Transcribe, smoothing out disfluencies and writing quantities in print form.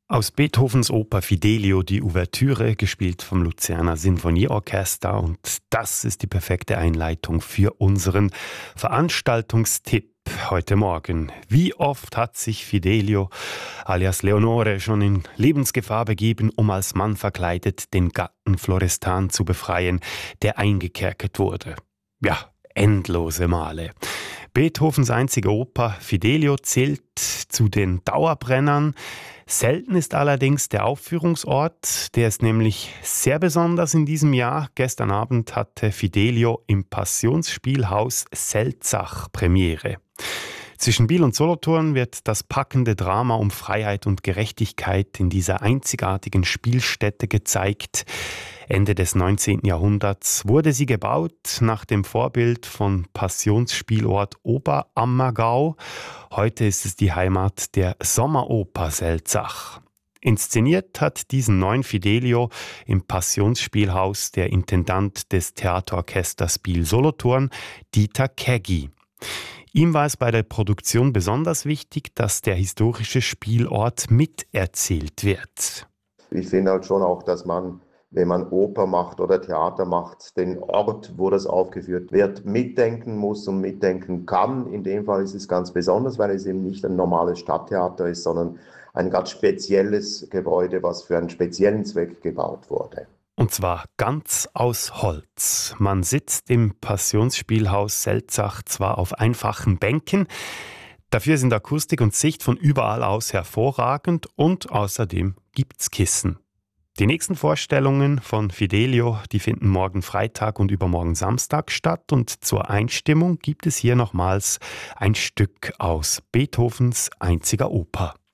Aus Beethovens Oper Fidelio die Ouvertüre, gespielt vom Luzerner Sinfonieorchester. Und das ist die perfekte Einleitung für unseren Veranstaltungstipp heute Morgen. Wie oft hat sich Fidelio alias Leonore schon in Lebensgefahr begeben, um als Mann verkleidet den Gatten Florestan zu befreien, der eingekerkert wurde? Ja, endlose Male. Beethovens einzige Oper Fidelio zählt zu den Dauerbrennern. Selten ist allerdings der Aufführungsort, der ist nämlich sehr besonders in diesem Jahr. Gestern Abend hatte Fidelio im Passionsspielhaus Selzach Premiere. Zwischen Biel und Solothurn wird das packende Drama um Freiheit und Gerechtigkeit in dieser einzigartigen Spielstätte gezeigt. Ende des 19. Jahrhunderts wurde sie gebaut nach dem Vorbild von Passionsspielort Oberammergau. Heute ist es die Heimat der Sommeroper Selzach. Inszeniert hat diesen neuen Fidelio im Passionsspielhaus der Intendant des Theaterorchesters Biel-Solothurn, Dieter Keggi. Ihm war es bei der Produktion besonders wichtig, dass der historische Spielort miterzählt wird. Ich finde halt schon auch, dass man, wenn man Oper macht oder Theater macht, den Ort, wo das aufgeführt wird, mitdenken muss und mitdenken kann. In dem Fall ist es ganz besonders, weil es eben nicht ein normales Stadttheater ist, sondern ein ganz spezielles Gebäude, was für einen speziellen Zweck gebaut wurde. Und zwar ganz aus Holz. Man sitzt im Passionsspielhaus Selzach zwar auf einfachen Bänken, dafür sind Akustik und Sicht von überall aus hervorragend und außerdem gibt's Kissen. Die nächsten Vorstellungen von Fidelio, die finden morgen Freitag und übermorgen Samstag statt, und zur Einstimmung gibt es hier nochmals ein Stück aus Beethovens einziger Oper.